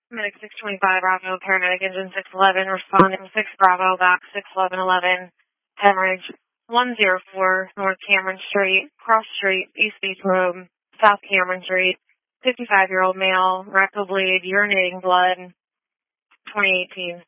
Medic 625 Bravo, paramedic engine 611, responding 6 Bravo, back 61111, hemorrhage 104 North Cameron Street, Cross Street, East Beach Road, South Cameron Street, 55-year-old male, rectal bleed, urinating blood, 2018.